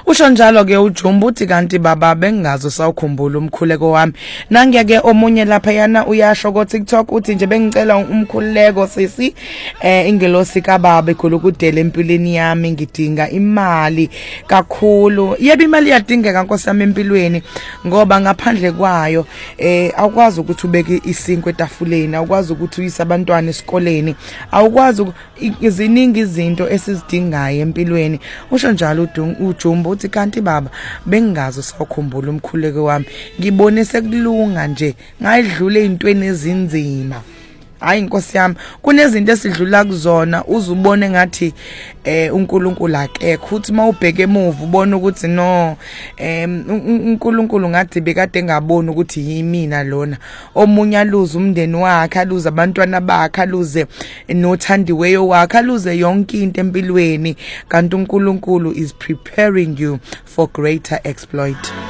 Usho njalo ke uJumbu uthi kanti baba bengazo sawukhumbula umkhuleko wami. Nangeke omunye lapha yana uyasho ko TikTok uthi nje bengicela umkhuleko sisi ingelosi kababa ekhulukudela empilweni yami ngidinga imali kakhulu. Yebo imali iyadingeka nkosami empilweni ngoba ngaphandle kwayo awukwazi ukuthi ubeke isinkwe etafuleni, awukwazi ukuthi uyise abantwana esikoleni, awukwazi iziningi izinto esizidingayo empilweni. Usho njalo uJumbu uthi kanti baba bengazo sawukhumbula umkhuleko wami, ngibone sekulunga nje ngayidlule izintweni ezinzima. Hayi inkosi yami, kunezinto esidlula kuzona uzubone ngathi uNkulunkulu akekho, uthi mawubheke emuva ubone ukuthi no uNkulunkulu ngathi bekade engaboni ukuthi yimina lona. Omunye aluze umndeni wakhe, aluze abantwana bakhe, aluze nothandiweyo wakhe, aluze yonke into empilweni, kanti uNkulunkulu is preparing you for greater exploit.